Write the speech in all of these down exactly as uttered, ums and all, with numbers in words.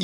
E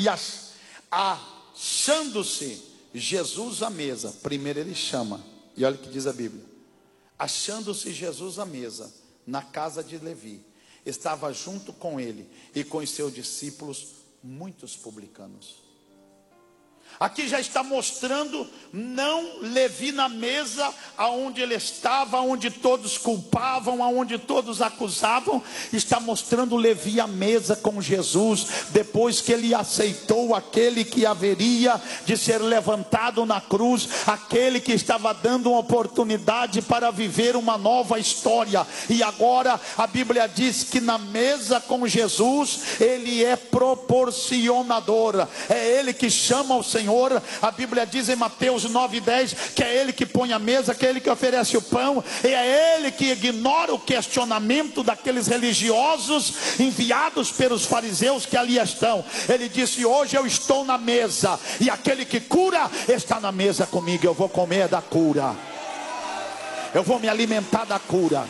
achando-se Jesus à mesa, primeiro ele chama, e olha o que diz a Bíblia: achando-se Jesus à mesa, na casa de Levi, estava junto com ele e com os seus discípulos muitos publicanos. Aqui já está mostrando, não Levi na mesa, aonde ele estava, aonde todos culpavam, aonde todos acusavam. Está mostrando Levi à mesa com Jesus, depois que ele aceitou aquele que haveria de ser levantado na cruz, aquele que estava dando uma oportunidade para viver uma nova história. E agora a Bíblia diz que na mesa com Jesus, ele é proporcionador, é ele que chama o Senhor. A Bíblia diz em Mateus nove, dez, que é ele que põe a mesa, que é ele que oferece o pão, e é ele que ignora o questionamento daqueles religiosos enviados pelos fariseus que ali estão. Ele disse: hoje eu estou na mesa, e aquele que cura está na mesa comigo. Eu vou comer da cura, eu vou me alimentar da cura.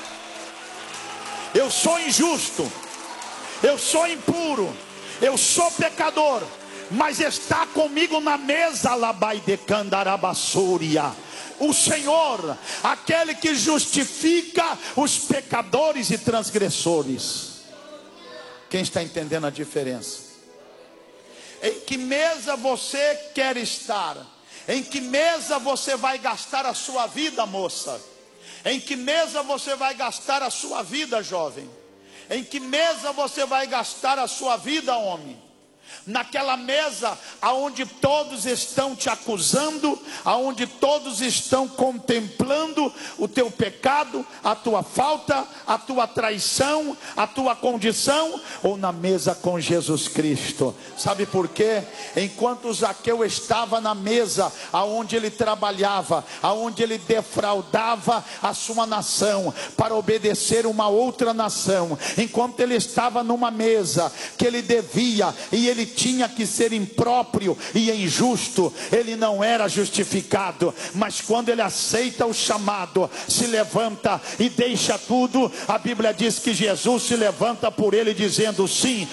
Eu sou injusto, eu sou impuro, eu sou pecador, mas está comigo na mesa, labai de candarabassúria. O Senhor, aquele que justifica os pecadores e transgressores. Quem está entendendo a diferença? Em que mesa você quer estar? Em que mesa você vai gastar a sua vida, moça? Em que mesa você vai gastar a sua vida, jovem? Em que mesa você vai gastar a sua vida, homem? Naquela mesa aonde todos estão te acusando, aonde todos estão contemplando o teu pecado, a tua falta, a tua traição, a tua condição, ou na mesa com Jesus Cristo? Sabe por quê? Enquanto Zaqueu estava na mesa aonde ele trabalhava, aonde ele defraudava a sua nação para obedecer uma outra nação, enquanto ele estava numa mesa que ele devia e ele tinha que ser impróprio e injusto, ele não era justificado. Mas quando ele aceita o chamado, se levanta e deixa tudo, a Bíblia diz que Jesus se levanta por ele dizendo: sim,